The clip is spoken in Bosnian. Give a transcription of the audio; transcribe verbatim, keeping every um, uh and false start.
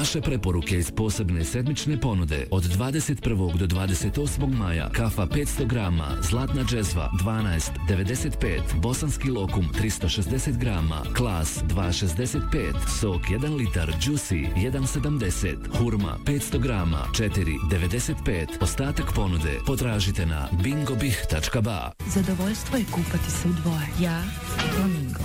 Vaše preporuke iz posebne sedmične ponude od dvadeset prvog do dvadeset osmog maja. Kafa petsto grama, zlatna džezva dvanaest devedeset pet, bosanski lokum tristo šezdeset grama, klas dva šezdeset pet, sok jedan litar, juicy jedan sedamdeset, hurma petsto grama, četiri devedeset pet. Ostatak ponude potražite na bingobih tačka ba. Zadovoljstvo je kupati se u dvoje. Ja, Flamingo.